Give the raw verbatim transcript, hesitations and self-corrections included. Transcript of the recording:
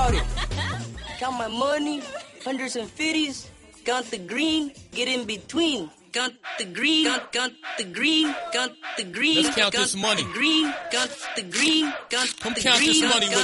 about it. Count my money, hundreds and fifties. Count the green, get in between. Count the green, count, count the green, count the green. Let's count count this money. The green, count the green, count Come the count green. this money with